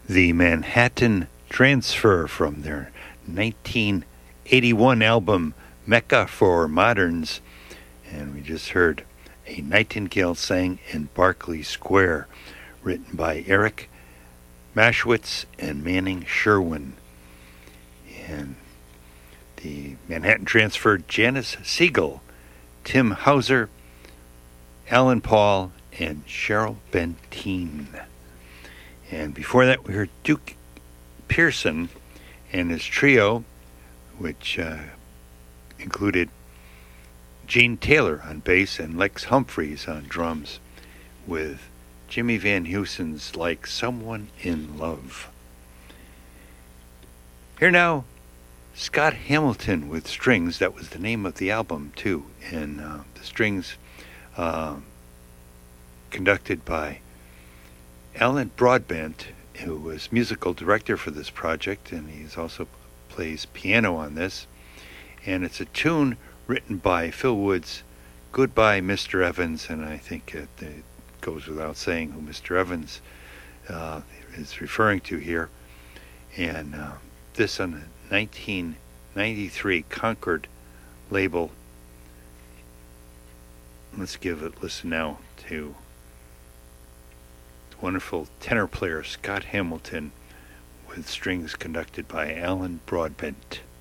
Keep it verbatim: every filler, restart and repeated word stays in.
The Manhattan Transfer from their nineteen eighty-one album Mecca for Moderns. And we just heard A Nightingale Sang in Berkeley Square, written by Eric Maschwitz and Manning Sherwin. And the Manhattan Transfer, Janice Siegel, Tim Hauser, Alan Paul, and Cheryl Benteen. And before that, we heard Duke Pearson and his trio, which uh, included Gene Taylor on bass and Lex Humphreys on drums, with Jimmy Van Heusen's Like Someone in Love. Here now, Scott Hamilton with Strings. That was the name of the album, too. And uh, the strings uh, conducted by Alan Broadbent, who was musical director for this project, and he also plays piano on this. And it's a tune written by Phil Woods, Goodbye Mister Evans, and I think it, it goes without saying who Mister Evans uh, is referring to here. And uh, this on the nineteen ninety-three Concord label. Let's give it a listen now to wonderful tenor player Scott Hamilton with strings conducted by Alan Broadbent.